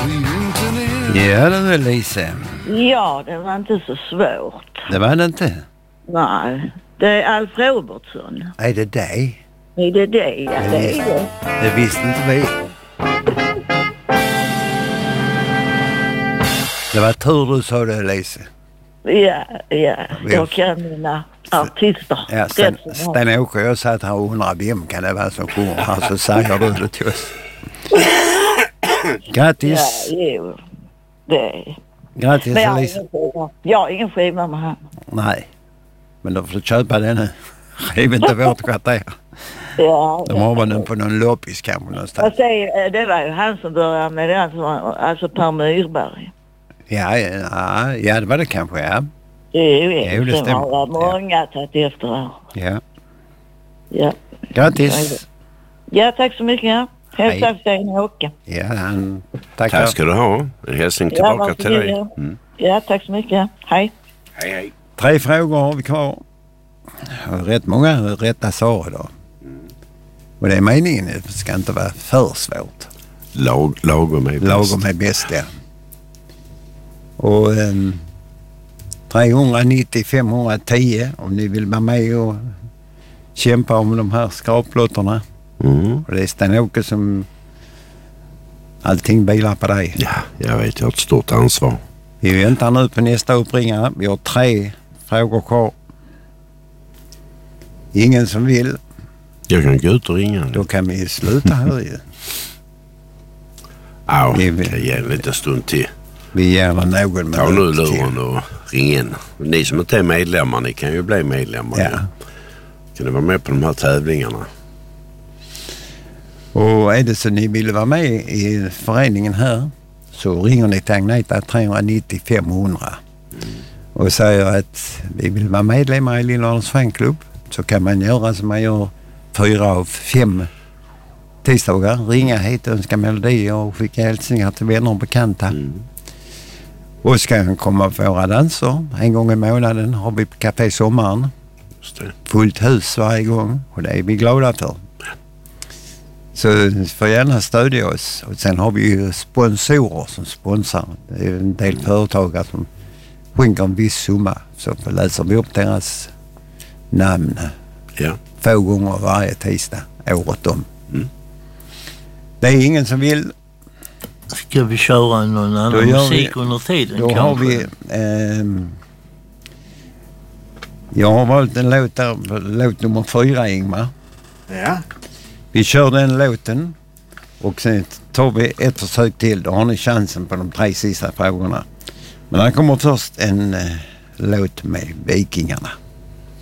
Ja, det var Lise. Ja, det var inte så svårt. Det var det inte. Nej, det är Alf Robertson. Är det dig? Är det det? Ja, det är det. Det visste inte vi. Det var tur du sa det, Lise. Ja. Jag kan mina artister. Ja, Sten-Åke, jag satt här och undrar vem kan det vara som kommer här, så säger du det till oss. Grattis. Ja, jo. Det. Grattis, Lise. Jag har ingen skiva med han. Nej, men då får du köpa den nu. Skiv inte vårt kvarter. Ja. De har den på någon loppis kanske någonstans. Det var ju han som började med det, alltså Per Myrberg. Ja, det var det kanske, ja. Jo, det stämmer. Har många tagit efter här. Ja. Grattis. Ja, tack så mycket. Hälsa Sten-Åke. Ja, tack ska du ha. En hälsning tillbaka till dig. Ja, tack så mycket. Hej. Hej. 3 frågor har vi kvar. Rätt många rätta svar då. Och det är meningen, det ska inte vara för svårt. Lagom är bäst. Lagom är bäst, ja. Och 390-510 om ni vill vara med och kämpa om de här skraplotterna. Och det är Sten-Åke som allting bilar på dig. Ja, jag vet, jag har ett stort ansvar. Vi väntar nu på nästa uppringare. Vi har 3 frågor kvar. Ingen som vill. Jag kan gå ut och ringa. Då kan vi sluta här ju. Ja, det ger en liten stund till. Vi ger någon med ta nu luren och ring in. Ni som inte är medlemmar, ni kan ju bli medlemmar. Ja. Kan ni vara med på de här tävlingarna? Och är det så ni vill vara med i föreningen här, så ringer ni till Agneta 390-500 och säger att vi vill vara medlemmar i Lillhärdens fanklubb. Så kan man göra som man gör 4 av 5 tisdagar. Ringa hit, önska melodier och skicka hälsningar till vänner och bekanta. Och ska han komma på våra danser. En gång i månaden har vi på Café Sommaren. Just det. Fullt hus varje gång och det är vi glada för. Så får gärna stödja oss. Och sen har vi ju sponsorer som sponsrar. Det är en del företagare som skänker en viss summa. Så läser vi upp deras namn 2 gånger varje tisdag året om. Det är ingen som vill. Ska vi köra någon annan musik under tiden? Då har vi jag har valt en låt där, låt nummer 4, Ingmar. Ja. Vi kör den låten och sen tar vi ett försök till. Då har ni chansen på de 3 sista frågorna. Men här kommer först en låt med Vikingarna.